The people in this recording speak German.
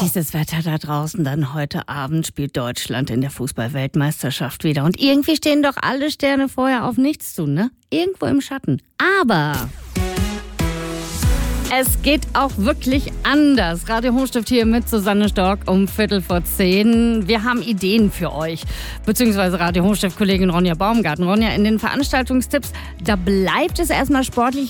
dieses Wetter da draußen, dann heute Abend spielt Deutschland in der Fußball-Weltmeisterschaft wieder. Und irgendwie stehen doch alle Sterne vorher auf nichts zu, ne? Irgendwo im Schatten. Aber es geht auch wirklich anders. Radio Hochstift hier mit Susanne Stork um 10:15. Wir haben Ideen für euch. Beziehungsweise Radio Hochstift-Kollegin Ronja Baumgarten. Ronja, in den Veranstaltungstipps, da bleibt es erstmal sportlich